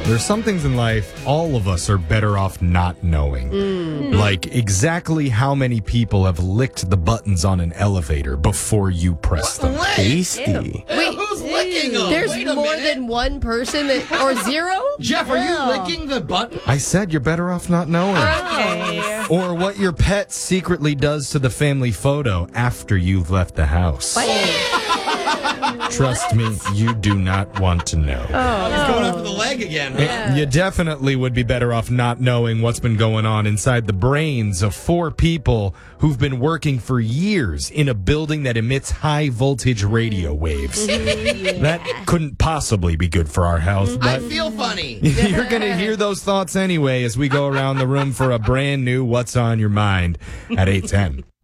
There's some things in life all of us are better off not knowing. Like exactly how many people have licked the buttons on an elevator before you press them. Tasty. Wait, who's licking them? there's Wait a more minute. than one person or zero? Jeff, are you licking the button? I said you're better off not knowing. Okay. Or what your pet secretly does to the family photo after you've left the house. Trust me, you do not want to know. He's going after the leg again. Huh? You definitely would be better off not knowing what's been going on inside the brains of 4 people who've been working for years in a building that emits high voltage radio waves. That couldn't possibly be good for our health, I but feel funny. you're going to hear those thoughts anyway as we go around the room for a brand new What's on Your Mind at 8:10.